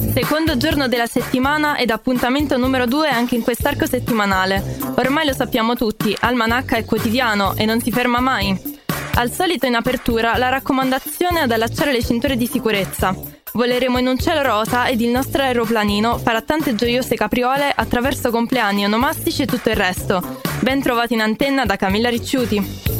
Secondo giorno della settimana ed appuntamento numero 2 anche in quest'arco settimanale. Ormai lo sappiamo tutti, Almanacca è quotidiano e non si ferma mai. Al solito in apertura la raccomandazione ad allacciare le cinture di sicurezza. Voleremo in un cielo rosa ed il nostro aeroplanino farà tante gioiose capriole attraverso compleanni onomastici e tutto il resto. Ben trovati in antenna da Camilla Ricciuti.